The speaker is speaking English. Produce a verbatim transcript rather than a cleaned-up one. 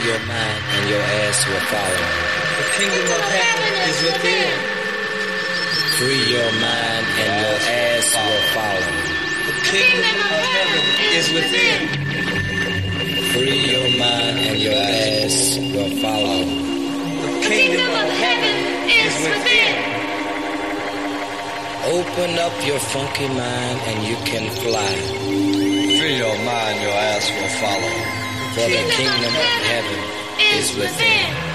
your mind and your ass will follow. The kingdom of heaven is within. Free your mind and your ass will follow. The kingdom of heaven is within. Free your mind and your ass will follow. The kingdom of heaven is within. Open up your funky mind and you can fly. Free your mind, your ass will follow. For the kingdom of heaven is within.